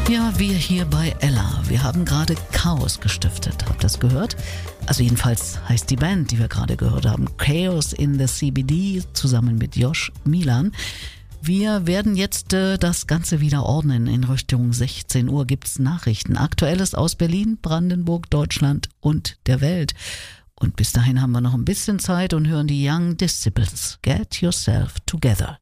Ja, wir hier bei Ella, wir haben gerade Chaos gestiftet. Habt ihr das gehört? Also jedenfalls heißt die Band, die wir gerade gehört haben, Chaos in the CBD, zusammen mit Josh Milan. Wir werden jetzt das Ganze wieder ordnen. In Richtung 16 Uhr gibt's Nachrichten. Aktuelles aus Berlin, Brandenburg, Deutschland und der Welt. Und bis dahin haben wir noch ein bisschen Zeit und hören die Young Disciples. Get yourself together.